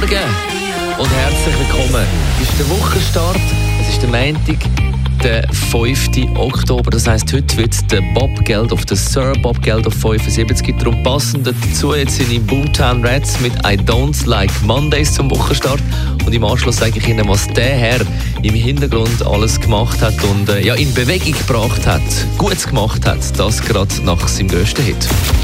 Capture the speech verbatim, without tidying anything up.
Morgen und herzlich willkommen. Es ist der Wochenstart, es ist der Montag, der fünften Oktober. Das heisst, heute wird der Bob Geldof, der Sir Bob Geldof fünfundsiebzig. Darum passend dazu jetzt seine Boomtown Rats mit I Don't Like Mondays zum Wochenstart. Und im Anschluss sage ich Ihnen, was der Herr im Hintergrund alles gemacht hat und äh, ja, in Bewegung gebracht hat, Gutes gemacht hat. Das gerade nach seinem grössten Hit.